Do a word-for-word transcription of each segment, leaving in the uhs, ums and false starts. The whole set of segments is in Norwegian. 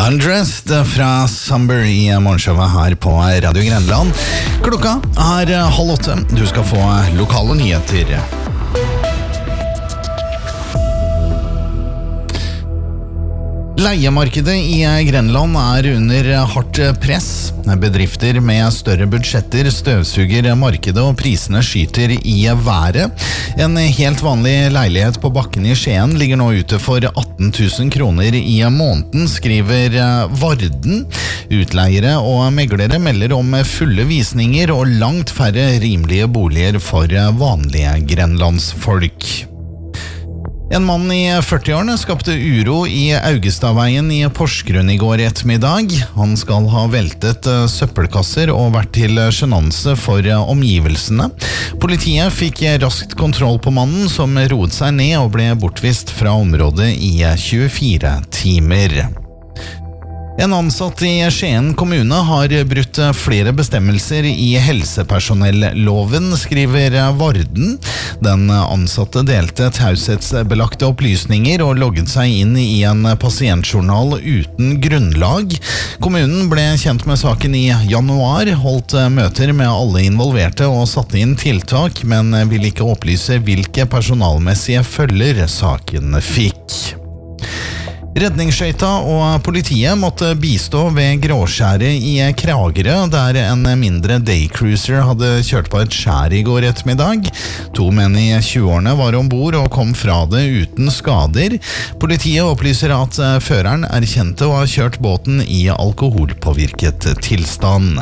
Undressed fra Summer i morgenshowet her på Radio Grenland. Klokka er halv åtte. Du skal få lokale nyheter. Leiemarkedet i Grenland er under hardt press. Bedrifter med større budsjetter støvsuger markedet og prisene skyter i været. En helt vanlig leilighet på bakken i Skien ligger nå ute for atten tusen kroner i måneden, skriver Varden. Utleiere og meglere melder om fulle visninger og langt færre rimelige boliger for vanlige grenlandsfolk. En mann i førtiårene skapte uro i Augestadveien i Porsgrunn i går ettermiddag. Han skal ha veltet søppelkasser og vært til sjenanse for omgivelsene. Politiet fikk raskt kontroll på mannen, som roet seg ned og ble bortvist fra området i tjuefire timer. En ansatt i Skien kommune har brutt flere bestemmelser i helsepersonelloven, skriver Varden. Den ansatte delte taushetsbelagte opplysninger og logget seg inn i en pasientjournal uten grunnlag. Kommunen ble kjent med saken i januar, holdt møter med alle involverte og satte inn tiltak, men vil ikke opplyse hvilke personalmessige følger saken fikk. Redningsskøyta og politiet måtte bistå ved Gråskjæret i Kragerø, der en mindre daycruiser hadde kjørt på et skjær i går ettermiddag. To menn i tjueårene var ombord og kom fra det uten skader. Politiet opplyser at føreren erkjente å ha kjørt båten i alkoholpåvirket tilstand.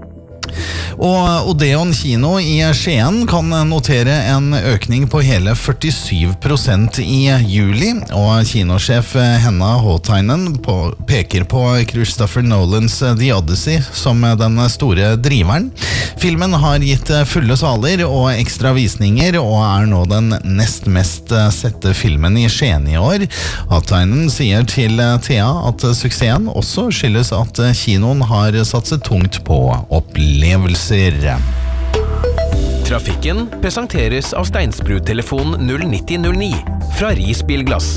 Og Odeon kino i Skien kan notere en økning på hele førtisju prosent i juli, og kinosjef Henna Håtainen på, peker på Christopher Nolans The Odyssey som den store driveren. Filmen har gitt fulle saler og ekstra visninger, og er nå den nest mest sette filmen i Skien i år. Håtainen sier til Thea at suksessen også skyldes at kinoen har satset tungt på opplevelser. Trafikken presenteres av Steinsbru-telefon null nitti null ni fra Risbilglass.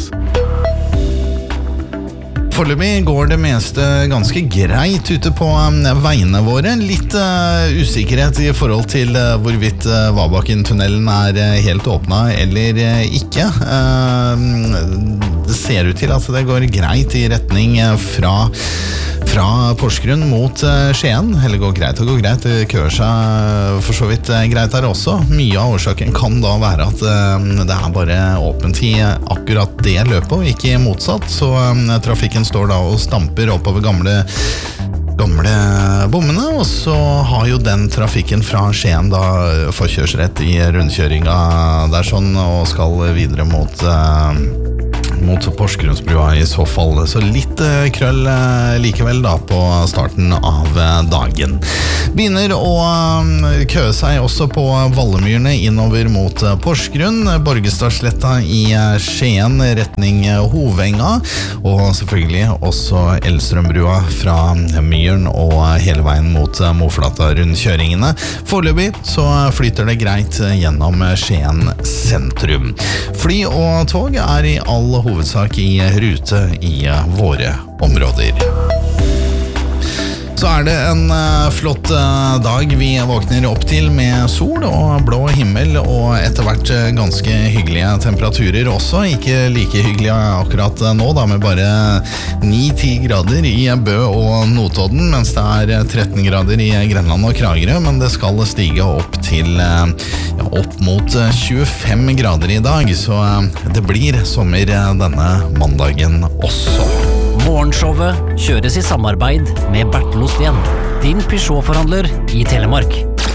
Foreløpig går det meste ganske greit ute på veiene våre. Litt uh, usikkerhet i forhold til uh, hvorvidt uh, Vabakken-tunnelen er uh, helt åpnet eller uh, ikke. Uh, det ser ut til at det går greit i retning uh, fra fra Porsgrunn mot uh, Skien. Eller går greit og går greit. Det kører seg for så vidt uh, greit der også. Mye av årsaken kan da være at uh, det er bare åpent i akkurat det løpet, og ikke motsatt. Så uh, trafikken står da og stamper oppover gamle gamle bommene, og så har jo den trafikken fra Skien da forkjørsrett i rundkjøringa der sånn, og skal videre mot uh, mot Porsgrunnsbrua i så fall. Så litt uh, krøll uh, likevel da på starten av uh, dagen. Begynner å uh, køe seg også på Vallemyrene innover mot uh, Porsgrunn, Borgestadsletta i uh, Skien retning uh, Hovenga, og selvfølgelig også Elstrømbrua fra Myren og uh, hele veien mot uh, Moflata rundkjøringene. Foreløpig så flyter det greit uh, gjennom uh, Skien sentrum. Fly og tog er i all hovedsak i rute i våre områder. Så er det en uh, flott uh, dag vi våkner opp til med sol og blå himmel og etter hvert uh, ganske hyggelige temperaturer også. Ikke like hyggelige akkurat uh, nå da, med bare ni til ti grader i Bø og Notodden, mens det er tretten grader i Grenland og Kragerø, men det skal stige opp til uh, ja, opp mot uh, tjuefem grader i dag, så uh, det blir sommer uh, denne mandagen også. Morgenshowet kjøres i samarbeid med Bertel Osten, din Peugeot-forhandler i Telemark.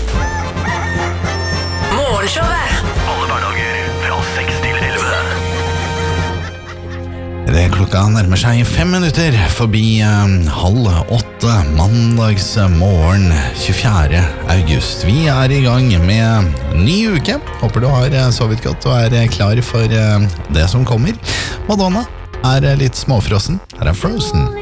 Morgenshowet! Alle hverdager fra seks til elleve. Det klokka nærmer seg fem minutter forbi eh, halv åtte mandags morgen tjuefjerde august. Vi er i gang med ny uke. Håper du har sovet godt og er klar for eh, det som kommer. Madonna er litt småfrossen. Her er Frozen.